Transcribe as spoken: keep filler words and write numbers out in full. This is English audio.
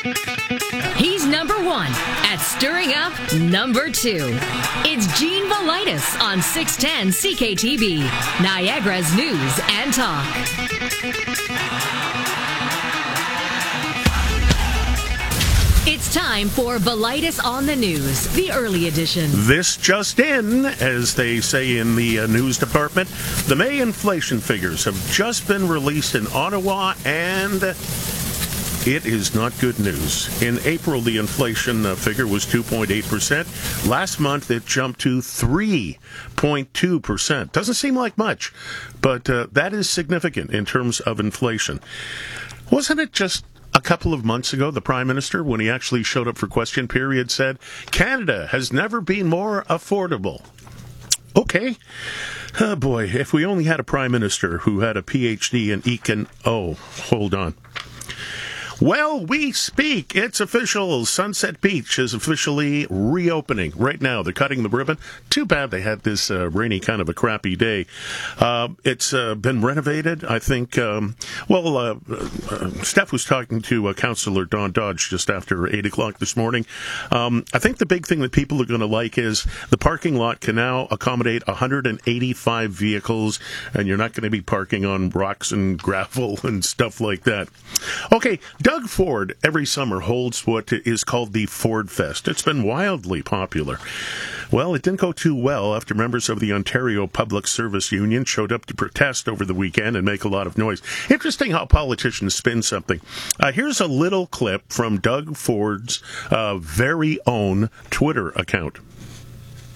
He's number one at stirring up number two. It's Gene Velitis on six ten C K T V, Niagara's News and Talk. It's time for Velitis on the News, the early edition. This just in, as they say in the uh, news department, the May inflation figures have just been released in Ottawa, and it is not good news. In April, the inflation uh, figure was two point eight percent. Last month, it jumped to three point two percent. Doesn't seem like much, but uh, that is significant in terms of inflation. Wasn't it just a couple of months ago, the Prime Minister, when he actually showed up for question period, said, Canada has never been more affordable? Okay. Oh boy, if we only had a Prime Minister who had a P H D in econ... Oh, hold on. Well, we speak. It's official. Sunset Beach is officially reopening right now. They're cutting the ribbon. Too bad they had this uh, rainy kind of a crappy day. Uh, it's uh, been renovated, I think. Um, well, uh, uh, Steph was talking to uh, Councillor Don Dodge just after eight o'clock this morning. Um, I think the big thing that people are going to like is the parking lot can now accommodate one hundred eighty-five vehicles, and you're not going to be parking on rocks and gravel and stuff like that. Okay, Doug Ford every summer holds what is called the Ford Fest. It's been wildly popular. Well, it didn't go too well after members of the Ontario Public Service Union showed up to protest over the weekend and make a lot of noise. Interesting how politicians spin something. Uh, here's a little clip from Doug Ford's uh, very own Twitter account.